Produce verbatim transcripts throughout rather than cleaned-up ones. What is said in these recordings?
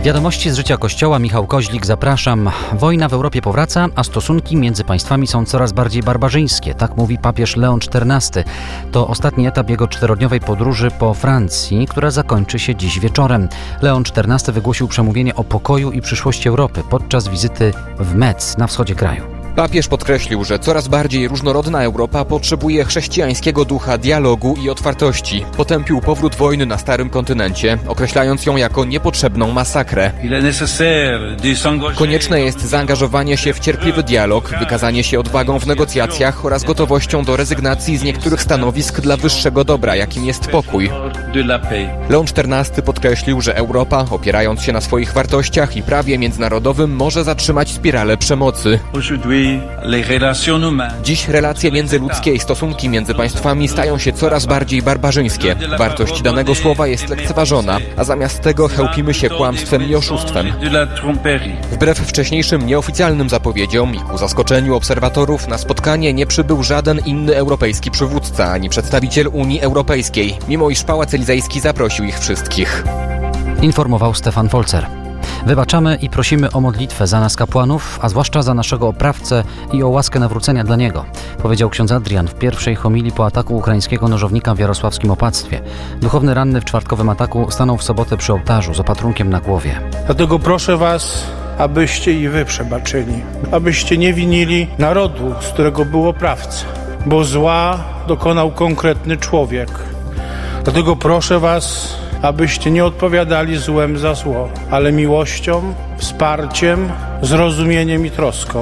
Wiadomości z życia Kościoła, Michał Koźlik, zapraszam. Wojna w Europie powraca, a stosunki między państwami są coraz bardziej barbarzyńskie. Tak mówi papież Leon czternasty. To ostatni etap jego czterodniowej podróży po Francji, która zakończy się dziś wieczorem. Leon czternasty wygłosił przemówienie o pokoju i przyszłości Europy podczas wizyty w Metz na wschodzie kraju. Papież podkreślił, że coraz bardziej różnorodna Europa potrzebuje chrześcijańskiego ducha dialogu i otwartości. Potępił powrót wojny na starym kontynencie, określając ją jako niepotrzebną masakrę. Konieczne jest zaangażowanie się w cierpliwy dialog, wykazanie się odwagą w negocjacjach oraz gotowością do rezygnacji z niektórych stanowisk dla wyższego dobra, jakim jest pokój. Leon czternasty podkreślił, że Europa, opierając się na swoich wartościach i prawie międzynarodowym, może zatrzymać spiralę przemocy. Dziś relacje międzyludzkie i stosunki między państwami stają się coraz bardziej barbarzyńskie. Wartość danego słowa jest lekceważona, a zamiast tego chełpimy się kłamstwem i oszustwem. Wbrew wcześniejszym nieoficjalnym zapowiedziom i ku zaskoczeniu obserwatorów na spotkanie nie przybył żaden inny europejski przywódca ani przedstawiciel Unii Europejskiej, mimo iż Pałac Elizejski zaprosił ich wszystkich. Informował Stefan Folzer. Wybaczamy i prosimy o modlitwę za nas kapłanów, a zwłaszcza za naszego oprawcę i o łaskę nawrócenia dla niego, powiedział ksiądz Adrian w pierwszej homilii po ataku ukraińskiego nożownika w jarosławskim opactwie. Duchowny ranny w czwartkowym ataku stanął w sobotę przy ołtarzu z opatrunkiem na głowie. Dlatego proszę was, abyście i wy przebaczyli, abyście nie winili narodu, z którego był oprawca, bo zła dokonał konkretny człowiek. Dlatego proszę was, abyście nie odpowiadali złem za zło, ale miłością, wsparciem, zrozumieniem i troską.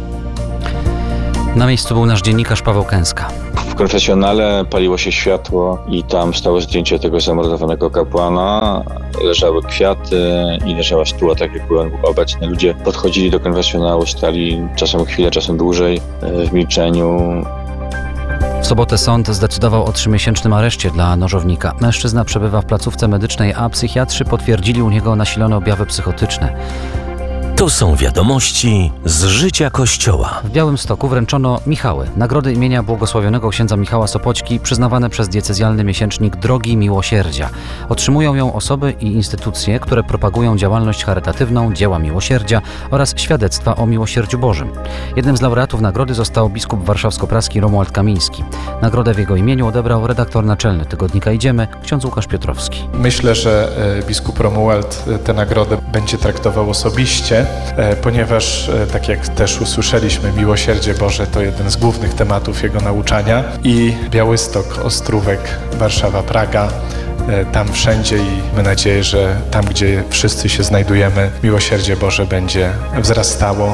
Na miejscu był nasz dziennikarz Paweł Kęska. W konfesjonale paliło się światło i tam stało zdjęcie tego zamordowanego kapłana. Leżały kwiaty i leżała stuła, tak jak były obecne. Ludzie podchodzili do konfesjonału, stali czasem chwilę, czasem dłużej w milczeniu. W sobotę sąd zdecydował o trzymiesięcznym areszcie dla nożownika. Mężczyzna przebywa w placówce medycznej, a psychiatrzy potwierdzili u niego nasilone objawy psychotyczne. To są wiadomości z życia Kościoła. W Białymstoku wręczono Michały, nagrody imienia błogosławionego księdza Michała Sopoćki, przyznawane przez diecezjalny miesięcznik Drogi Miłosierdzia. Otrzymują ją osoby i instytucje, które propagują działalność charytatywną, dzieła miłosierdzia oraz świadectwa o miłosierdziu Bożym. Jednym z laureatów nagrody został biskup warszawsko-praski Romuald Kamiński. Nagrodę w jego imieniu odebrał redaktor naczelny tygodnika Idziemy, ksiądz Łukasz Piotrowski. Myślę, że biskup Romuald tę nagrodę będzie traktował osobiście, ponieważ, tak jak też usłyszeliśmy, miłosierdzie Boże to jeden z głównych tematów jego nauczania i Białystok, Ostrówek, Warszawa, Praga, tam wszędzie i mamy nadzieję, że tam, gdzie wszyscy się znajdujemy, miłosierdzie Boże będzie wzrastało.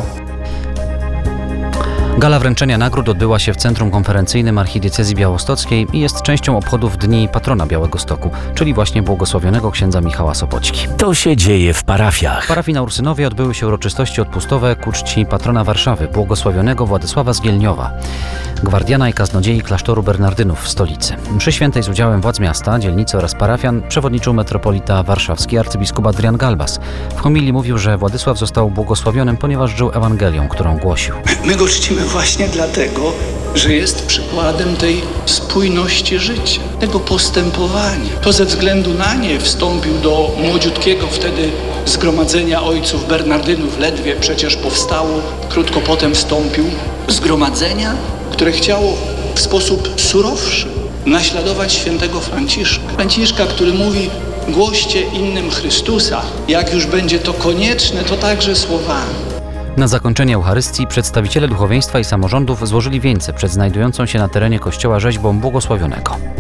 Gala wręczenia nagród odbyła się w Centrum Konferencyjnym Archidiecezji Białostockiej i jest częścią obchodów Dni Patrona Białegostoku, czyli właśnie błogosławionego księdza Michała Sopoćki. To się dzieje w parafiach. W parafii na Ursynowie odbyły się uroczystości odpustowe ku czci patrona Warszawy, błogosławionego Władysława z Gielniowa, gwardiana i kaznodziei klasztoru Bernardynów w stolicy. Mszy świętej z udziałem władz miasta, dzielnicy oraz parafian przewodniczył metropolita warszawski arcybiskup Adrian Galbas. W homilii mówił, że Władysław został błogosławionym, ponieważ żył Ewangelią, którą głosił. My go czcimy właśnie dlatego, że jest przykładem tej spójności życia, tego postępowania. To ze względu na nie wstąpił do młodziutkiego wtedy zgromadzenia ojców Bernardynów, ledwie przecież powstało. Krótko potem wstąpił zgromadzenia, które chciało w sposób surowszy naśladować świętego Franciszka. Franciszka, który mówi: głoście innym Chrystusa. Jak już będzie to konieczne, to także słowami. Na zakończenie Eucharystii przedstawiciele duchowieństwa i samorządów złożyli wieńce przed znajdującą się na terenie kościoła rzeźbą błogosławionego.